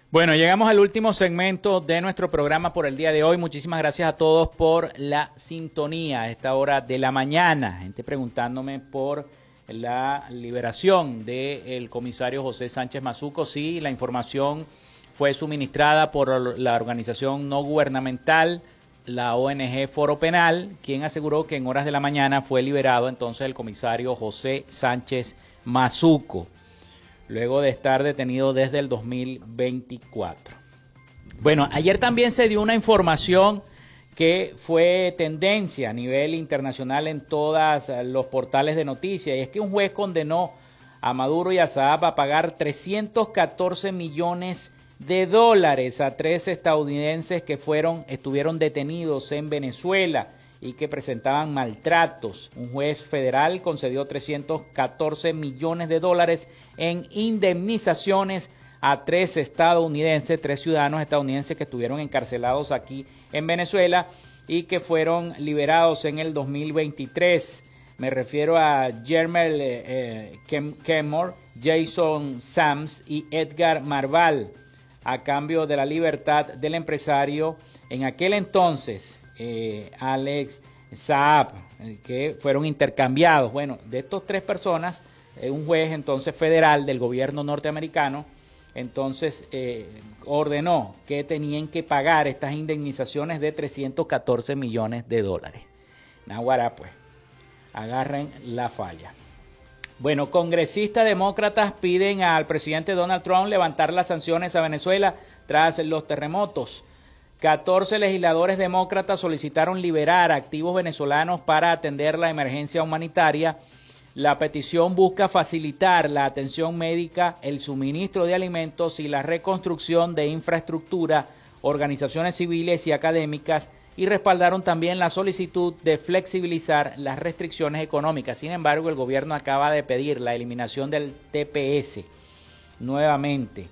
Bueno, llegamos al último segmento de nuestro programa por el día de hoy. Muchísimas gracias a todos por la sintonía a esta hora de la mañana. Gente preguntándome por la liberación del comisario José Sánchez Mazuco. Sí, la información fue suministrada por la organización no gubernamental, la ONG Foro Penal, quien aseguró que en horas de la mañana fue liberado entonces el comisario José Sánchez Mazuco, luego de estar detenido desde el 2024. Bueno, ayer también se dio una información que fue tendencia a nivel internacional en todos los portales de noticias, y es que un juez condenó a Maduro y a Saab a pagar 314 millones de dólares a 3 estadounidenses que estuvieron detenidos en Venezuela y que presentaban maltratos. Un juez federal concedió 314 millones de dólares en indemnizaciones a 3 estadounidenses, 3 ciudadanos estadounidenses que estuvieron encarcelados aquí en Venezuela y que fueron liberados en el 2023. Me refiero a Jermel Kemmore, Jason Sams y Edgar Marval, a cambio de la libertad del empresario en aquel entonces, Alex Saab, que fueron intercambiados. Bueno, de estos 3 personas, un juez entonces federal del gobierno norteamericano entonces ordenó que tenían que pagar estas indemnizaciones de 314 millones de dólares. Naguará, pues, agarren la falla. Bueno, congresistas demócratas piden al presidente Donald Trump levantar las sanciones a Venezuela tras los terremotos. 14 legisladores demócratas solicitaron liberar activos venezolanos para atender la emergencia humanitaria. La petición busca facilitar la atención médica, el suministro de alimentos y la reconstrucción de infraestructura, organizaciones civiles y académicas, y respaldaron también la solicitud de flexibilizar las restricciones económicas. Sin embargo, el gobierno acaba de pedir la eliminación del TPS nuevamente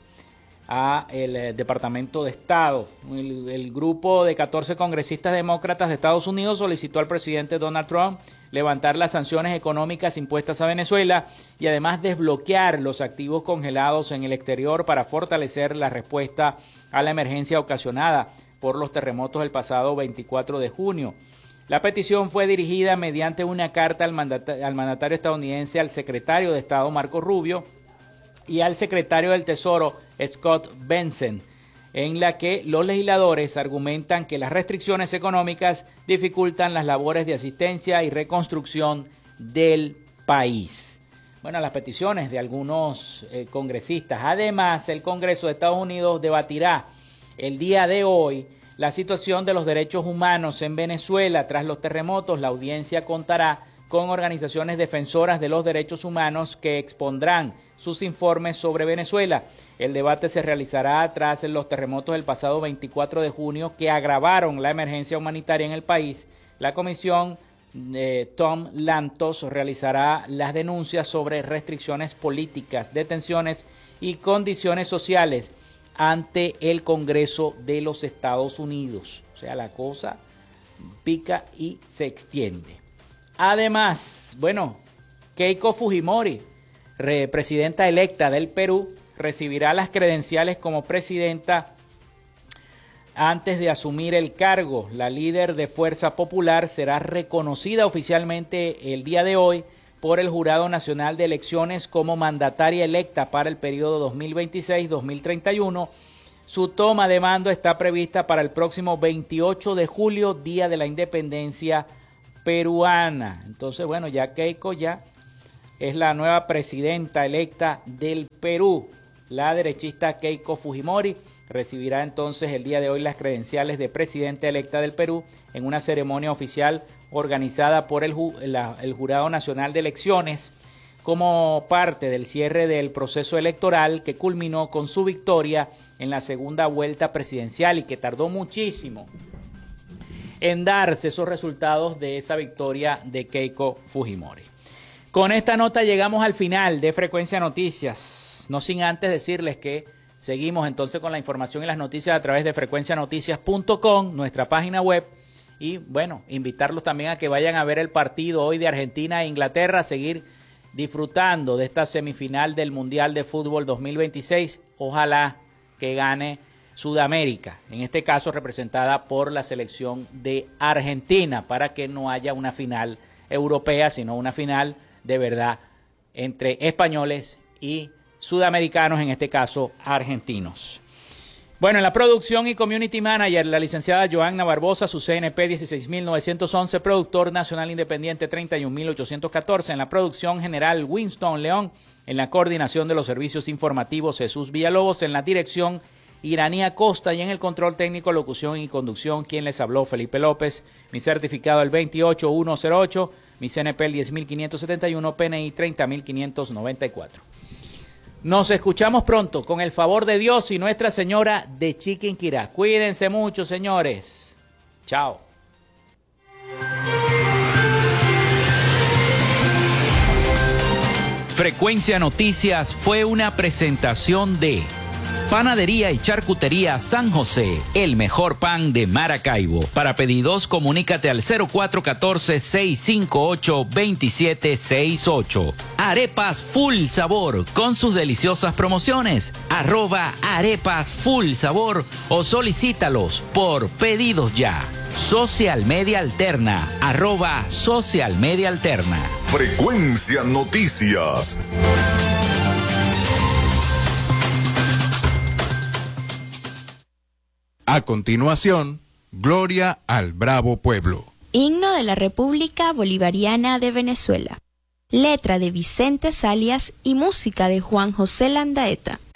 a el Departamento de Estado. El grupo de 14 congresistas demócratas de Estados Unidos solicitó al presidente Donald Trump levantar las sanciones económicas impuestas a Venezuela y además desbloquear los activos congelados en el exterior para fortalecer la respuesta a la emergencia ocasionada por los terremotos del pasado 24 de junio. La petición fue dirigida mediante una carta al mandatario estadounidense, al secretario de Estado Marco Rubio y al secretario del Tesoro Scott Bessent, en la que los legisladores argumentan que las restricciones económicas dificultan las labores de asistencia y reconstrucción del país. Bueno, las peticiones de algunos congresistas. Además, el Congreso de Estados Unidos debatirá el día de hoy la situación de los derechos humanos en Venezuela. Tras los terremotos, la audiencia contará con organizaciones defensoras de los derechos humanos que expondrán sus informes sobre Venezuela. El debate se realizará tras los terremotos del pasado 24 de junio que agravaron la emergencia humanitaria en el país. La comisión Tom Lantos realizará las denuncias sobre restricciones políticas, detenciones y condiciones sociales ante el Congreso de los Estados Unidos. O sea, la cosa pica y se extiende. Además, bueno, Keiko Fujimori, presidenta electa del Perú, recibirá las credenciales como presidenta antes de asumir el cargo. La líder de Fuerza Popular será reconocida oficialmente el día de hoy por el Jurado Nacional de Elecciones como mandataria electa para el periodo 2026-2031. Su toma de mando está prevista para el próximo 28 de julio, Día de la Independencia peruana. Entonces, bueno, ya Keiko ya es la nueva presidenta electa del Perú. La derechista Keiko Fujimori recibirá entonces el día de hoy las credenciales de presidenta electa del Perú en una ceremonia oficial organizada por el Jurado Nacional de Elecciones como parte del cierre del proceso electoral que culminó con su victoria en la segunda vuelta presidencial y que tardó muchísimo en darse esos resultados de esa victoria de Keiko Fujimori. Con esta nota llegamos al final de Frecuencia Noticias, no sin antes decirles que seguimos entonces con la información y las noticias a través de frecuencianoticias.com, nuestra página web. Y bueno, invitarlos también a que vayan a ver el partido hoy de Argentina e Inglaterra, a seguir disfrutando de esta semifinal del Mundial de Fútbol 2026. Ojalá que gane Sudamérica, en este caso representada por la selección de Argentina, para que no haya una final europea, sino una final de verdad entre españoles y sudamericanos, en este caso argentinos. Bueno, en la producción y community manager, la licenciada Joanna Barbosa, su CNP 16911, productor nacional independiente 31814, en la producción general Winston León, en la coordinación de los servicios informativos Jesús Villalobos, en la dirección Iranía Costa y en el control técnico, locución y conducción, quien les habló, Felipe López. Mi certificado el 28108, mi CNP el 10571, PNI 30594. Nos escuchamos pronto, con el favor de Dios y Nuestra Señora de Chiquinquirá. Cuídense mucho, señores. Chao. Frecuencia Noticias fue una presentación de Panadería y Charcutería San José, el mejor pan de Maracaibo. Para pedidos, comunícate al 0414-658-2768. Arepas Full Sabor, con sus deliciosas promociones. @arepas Full Sabor o solicítalos por pedidos ya. Social Media Alterna, @Social Media Alterna. Frecuencia Noticias. A continuación, Gloria al Bravo Pueblo. Himno de la República Bolivariana de Venezuela. Letra de Vicente Salias y música de Juan José Landaeta.